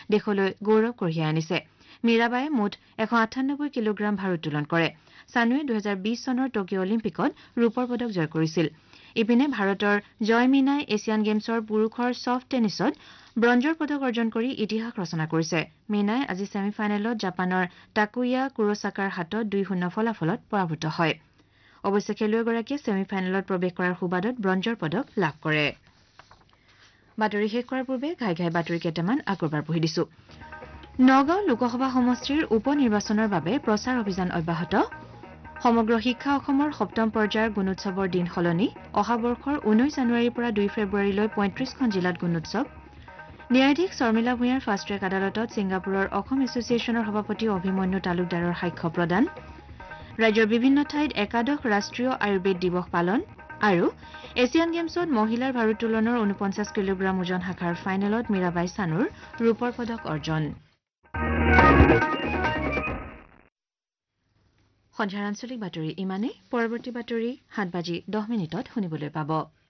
দেশলৈ গৌৰৱ কঢ়িয়াই আনিছে মীৰাবায়ে মুঠ 198 কিলোগ্ৰাম ভাৰোত্তোলন কৰে সানুৱে 2020 চনৰ টকিঅ' অলিম্পিকত ৰূপৰ পদক জয় কৰিছিল ইপিনে ভাৰতৰ জয় মিনাই এছিয়ান গেমছৰ পুৰুষৰ ছফ্ট টেনিছত ব্ৰঞ্জৰ পদক অৰ্জন কৰি ইতিহাস ৰচনা কৰিছে মিনাই আজি ছেমিফাইনেলত জাপানৰ টাকুয়া কুৰোছাকাৰ হাতত 2-0 ফলাফলত পৰাভূত হয় অৱশ্যে খেলুৱৈগৰাকীয়ে ছেমিফাইনেলত প্ৰৱেশ কৰাৰ সুবাদত ব্ৰঞ্জৰ পদক লাভ কৰে বাতৰি শেষ কৰাৰ পূৰ্বে ঘাই বাতৰি কেইটামান আকৰবাৰ পঢ়ি দিছো নগাঁও লোকসভা সমষ্টিৰ উপ নিৰ্বাচনৰ বাবে প্ৰচাৰ অভিযান অব্যাহত সমগ্ৰ শিক্ষা অসমৰ সপ্তম পৰ্যায়ৰ গুণোৎসৱৰ দিন সলনি অহা বৰ্ষৰ 19 জানুৱাৰীৰ পৰা 2 ফেব্ৰুৱাৰীলৈ 35খন জিলাত গুণোৎসৱ ন্যায়াধীশ শৰ্মিলা ভূঞাৰ ফাষ্ট ট্ৰেক আদালতত ছিংগাপুৰৰ অসম এছ'চিয়েশ্যনৰ সভাপতি অভিমন্যু তালুকদাৰৰ সাক্ষ্য প্ৰদান ৰাজ্যৰ বিভিন্ন ঠাইত একাদশ ৰাষ্ট্ৰীয় আয়ুৰ্বেদ দিৱস পালন আৰু এছিয়ান গেমছত মহিলাৰ ভাৰোত্তোলনৰ 49 কিলোগ্ৰাম ওজন শাখাৰ ফাইনেলত মীৰাবাই চানুৰ ৰূপৰ পদক অৰ্জন সন্ধিয়াৰ আঞ্চলিক বাতৰি ইমানে পৰৱৰ্তী বাতৰি 7:10 শুনিবলৈ পাব